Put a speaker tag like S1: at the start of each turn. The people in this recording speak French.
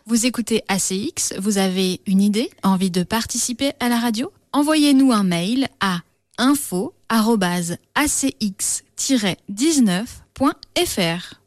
S1: Vous écoutez ACX, vous avez une idée, envie de participer à la radio? Envoyez-nous un mail à info@acx-19.fr.